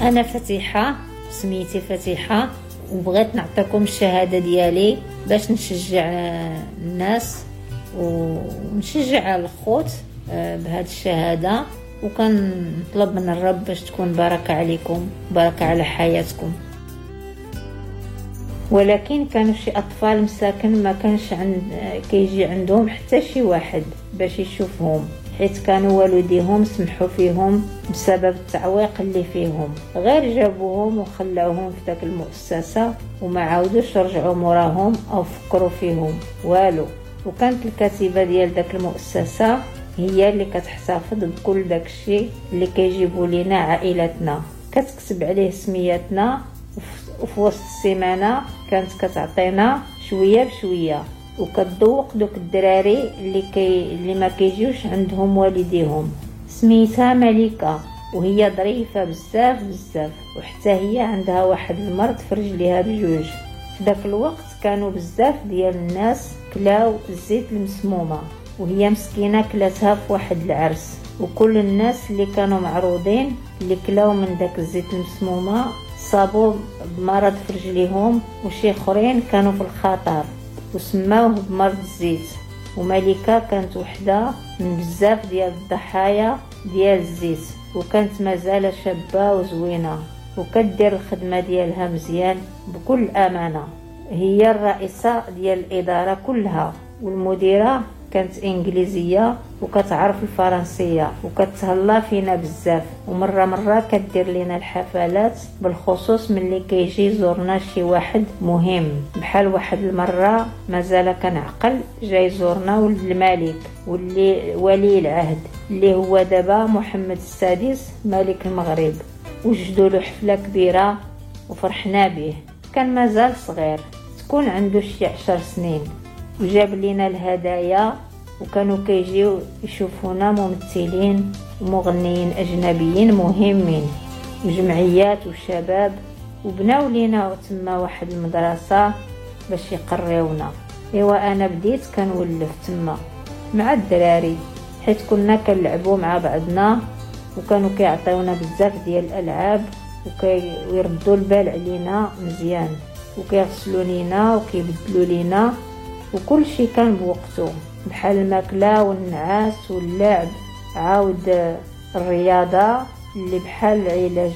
انا فتيحه، سميتي فتيحه، وبغيت نعطيكم الشهاده ديالي باش نشجع الناس ونشجع الخوت بهذه الشهاده، وكنطلب من الرب باش تكون بركه عليكم، بركه على حياتكم. ولكن كانوا شي اطفال مساكن ما كانش كيجي عندهم حتى شي واحد باش يشوفهم، حيت كانوا والديهم سمحوا فيهم بسبب التعويق اللي فيهم، غير جابوهم وخلاوهم في داك المؤسسه وما عاودوش رجعوا موراهم او فكروا فيهم والو. وكانت الكاتبه ديال داك المؤسسه هي اللي كتحتفظ بكل داكشي اللي كيجيبوا لينا عائلتنا، كتكتب عليه سمياتنا، وفي وسط السيمانه كانت كتعطينا شويه بشويه، وكتذوق دوك الدراري اللي ما كيجيوش عندهم والديهم. سميتها ملكه، وهي ظريفه بزاف بزاف، وحتى هي عندها واحد المرض في رجليها بجوج. في داك الوقت كانوا بزاف ديال الناس كلاو الزيت المسمومه، وهي مسكينه كلاتها في واحد العرس، وكل الناس اللي كانوا معروضين اللي كلاو من داك الزيت المسمومه صابوا بمرض في رجليهم، وشي اخرين كانوا في الخطر وسماوه بمرض الزيت. وملكه كانت وحده من بزاف ديال الضحايا ديال الزيت، وكانت مازال شابه وزوينه وكدير الخدمه ديالها مزيان بكل امانه. هي الرئيسه ديال الاداره كلها، والمديره كانت انجليزيه وكتعرف الفرنسيه، وكتهلا فينا بزاف، ومره كدير لنا الحفلات، بالخصوص ملي كيجي يزورنا شي واحد مهم. بحال واحد المره مازال كنعقل جاي يزورنا ولد الملك واللي ولي العهد اللي هو دابا محمد السادس ملك المغرب، وجدوا له حفله كبيره وفرحنا به. كان مازال صغير، تكون عنده شي 10 سنين، وجاب لنا الهدايا، وكانوا كيجيو يشوفونا ممثلين ومغنيين اجنبيين مهمين وجمعيات وشباب، وبناو لينا تما واحد المدرسه باش يقريونا. ايوا انا بديت كنولف تما مع الدراري، حيت كنا كنلعبوا مع بعضنا، وكانوا كيعطيونا بزاف ديال الالعاب ويردوا البال علينا مزيان، وكيغسلوا لينا وكيبدلوا لينا، وكل شيء كان بوقته، بحال الماكله والنعاس واللعب، عاود الرياضه اللي بحال العلاج.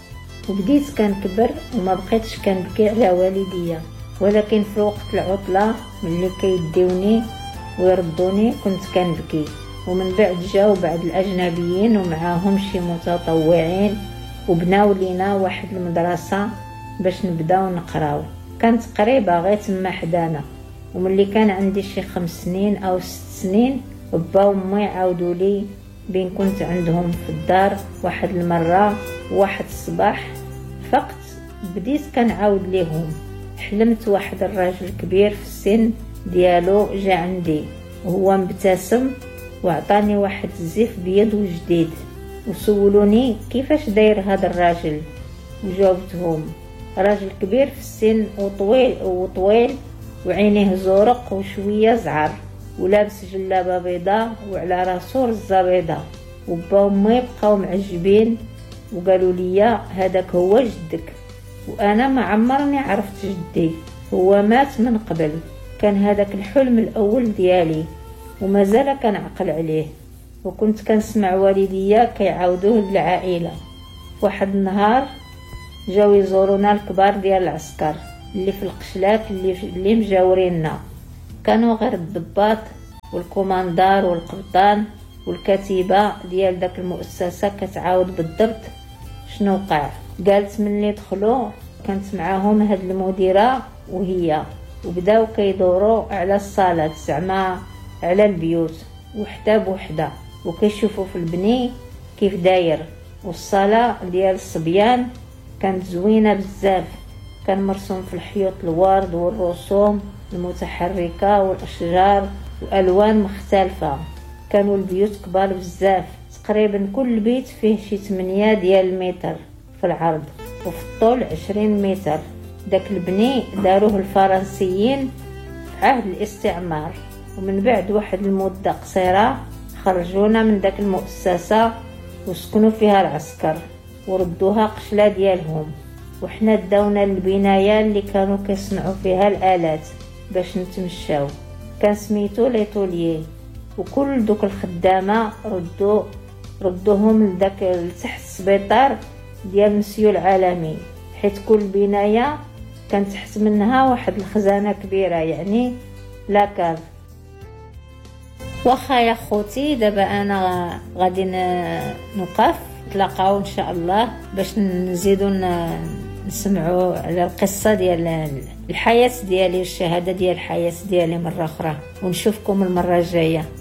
وبديت كنكبر وما بقيتش كنبكي على والديا، ولكن في وقت العطله ملي كيديوني ويردوني كنت كنبكي. ومن بعد جاو بعض الاجنبيين ومعاهم شي متطوعين، وبناو لينا واحد المدرسه باش نبداو نقراو، كانت قريبه غير تما حدانا. وملي كان عندي شي 5 سنين او 6 سنين، با وامي عاودوا لي بين كنت عندهم في الدار واحد المره. واحد الصباح فقت بديت كنعاود ليهم، حلمت واحد الراجل كبير في السن ديالو جا عندي وهو مبتسم، وعطاني واحد الزيف بيض وجديد، وسولوني كيفاش داير هذا الراجل. وجاوبتهم راجل كبير في السن وطويل وعينيه زرق وشويه زعر، ولابس جلابه بيضاء وعلى راسو رزه بيضاء. وبا وامي بقاو معجبين وقالوا لي هذاك هو جدك. وانا ما عمرني عرفت جدي، هو مات من قبل. كان هذاك الحلم الاول ديالي ومازال كنعقل عليه، وكنت كنسمع والديا كيعاودوه للعائله. واحد النهار جاو يزورونا الكبار ديال العسكر اللي في القشلات اللي مجاوريننا، كانوا غير الضباط والكوماندار والقبطان والكتيبه ديال داك المؤسسه كتعاود بالضبط شنو وقع. قالت ملي دخلوا كانت معاهم هاد المديره وهي، وبداو كيدوروا على الصالات زعما على البيوت وحده بوحده، وكيشوفوا في البني كيف داير. والصاله ديال الصبيان كانت زوينه بزاف، كان مرسوم في الحيوط الورد والرسوم المتحركه والاشجار والوان مختلفه. كانوا البيوت كبار بزاف، تقريبا كل بيت فيه شي 8 ديال المتر في العرض، وفي الطول 20 متر. داك البني داروه الفرنسيين في عهد الاستعمار، ومن بعد واحد المده قصيره خرجونا من داك المؤسسه وسكنوا فيها العسكر. وردوها قشله ديالهم. وحنا داونا للبنايه اللي كانوا كيصنعوا فيها الالات باش نتمشاو، كان سميتو ليطوليي. وكل دوك الخدامه ردوهم لذاك لتحت السبيطار ديال مسيو العالمي، حيت كل بنايه كانت تحت منها واحد الخزانه كبيره، يعني لاكار. واخا يا خوتي دابا انا غادي نوقف، نتلاقاو ان شاء الله باش نزيدو نسمعوا على القصه ديال الحياه ديالي، الشهاده ديال الحياه ديالي مره اخرى، ونشوفكم المره الجايه.